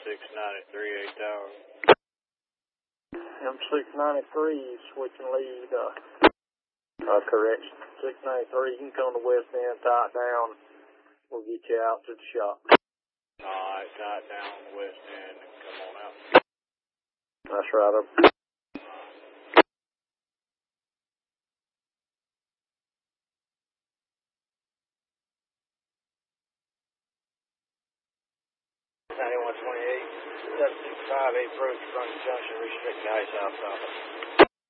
M693, 8000. M693, switching lead, correction, 693, you can come to West End, tie it down, we'll get you out to the shop. Alright, tie it down to West End and come on out. That's right. Approach, front junction, restricting ice outside.